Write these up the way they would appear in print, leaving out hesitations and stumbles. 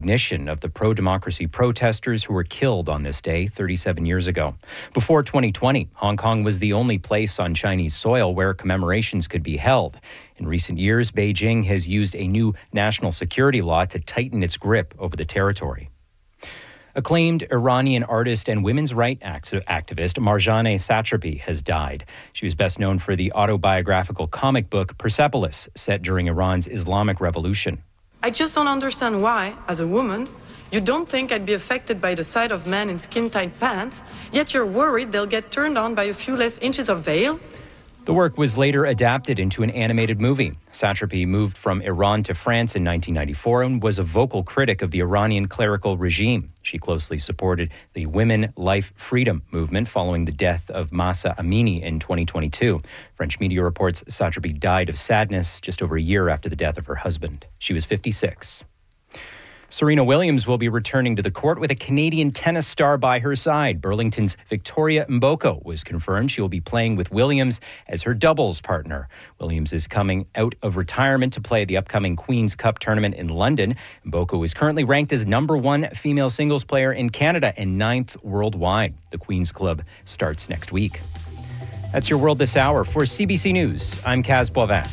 recognition of the pro-democracy protesters who were killed on this day 37 years ago. Before 2020, Hong Kong was the only place on Chinese soil where commemorations could be held. In recent years, Beijing has used a new national security law to tighten its grip over the territory. Acclaimed Iranian artist and women's rights activist Marjane Satrapi has died. She was best known for the autobiographical comic book Persepolis, set during Iran's Islamic Revolution. I just don't understand why, as a woman, you don't think I'd be affected by the sight of men in skin-tight pants, yet you're worried they'll get turned on by a few less inches of veil? The work was later adapted into an animated movie. Satrapi moved from Iran to France in 1994 and was a vocal critic of the Iranian clerical regime. She closely supported the Women, Life, Freedom movement following the death of Mahsa Amini in 2022. French media reports Satrapi died of sadness just over a year after the death of her husband. She was 56. Serena Williams will be returning to the court with a Canadian tennis star by her side. Burlington's Victoria Mboko was confirmed she will be playing with Williams as her doubles partner. Williams is coming out of retirement to play the upcoming Queen's Cup tournament in London. Mboko is currently ranked as #1 female singles player in Canada and 9th worldwide. The Queen's Club starts next week. That's your World This Hour. For CBC News, I'm Kaz Boivin.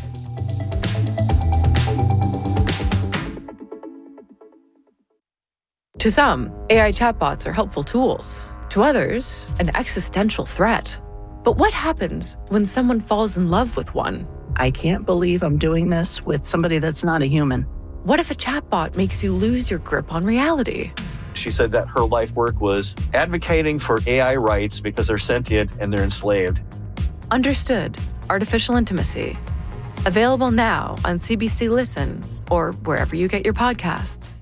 To some, AI chatbots are helpful tools. To others, an existential threat. But what happens when someone falls in love with one? I can't believe I'm doing this with somebody that's not a human. What if a chatbot makes you lose your grip on reality? She said that her life work was advocating for AI rights because they're sentient and they're enslaved. Understood. Artificial Intimacy. Available now on CBC Listen or wherever you get your podcasts.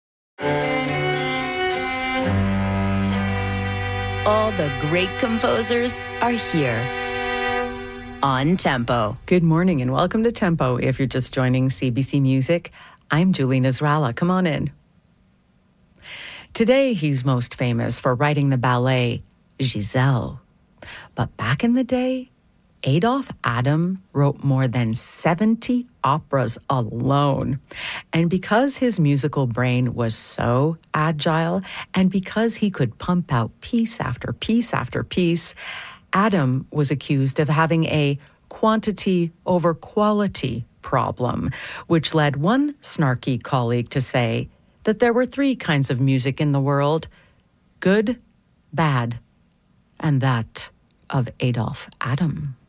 All the great composers are here on Tempo. Good morning and welcome to Tempo. If you're just joining CBC Music, I'm Julie Nasrallah. Come on in. Today, he's most famous for writing the ballet Giselle. But back in the day, Adolphe Adam wrote more than 70 operas alone. And because his musical brain was so agile, and because he could pump out piece after piece after piece, Adam was accused of having a quantity over quality problem, which led one snarky colleague to say that there were 3 kinds of music in the world: good, bad, and that of Adolphe Adam.